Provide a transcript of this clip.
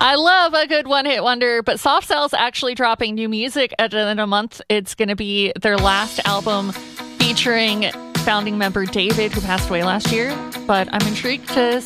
I love a good one-hit wonder, but Soft Cell's actually dropping new music in a month. It's going to be their last album featuring founding member David, who passed away last year. But I'm intrigued to